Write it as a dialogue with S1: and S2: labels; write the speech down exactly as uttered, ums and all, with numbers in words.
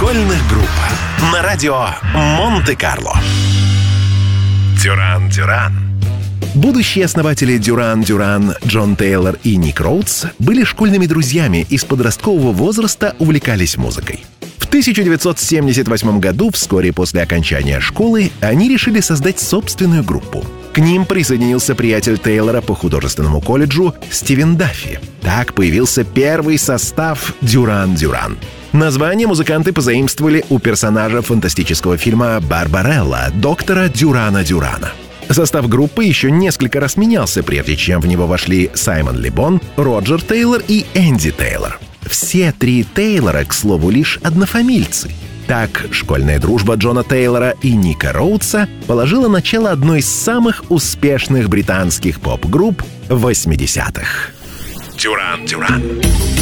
S1: школьных групп на радио Монте-Карло. Дюран-Дюран. Будущие основатели Дюран-Дюран Джон Тейлор и Ник Роудс были школьными друзьями и с подросткового возраста увлекались музыкой. В тысяча девятьсот семьдесят восьмом году, вскоре после окончания школы, они решили создать собственную группу. К ним присоединился приятель Тейлора по художественному колледжу Стивен Даффи. Так появился первый состав Дюран-Дюран. Название музыканты позаимствовали у персонажа фантастического фильма «Барбарелла» доктора Дюрана Дюрана. Состав группы еще несколько раз менялся, прежде чем в него вошли Саймон Ле Bon, Роджер Тейлор и Энди Тейлор. Все три Тейлора, к слову, лишь однофамильцы. Так, школьная дружба Джона Тейлора и Ника Роудса положила начало одной из самых успешных британских поп-групп восьмидесятых. Дюран-Дюран.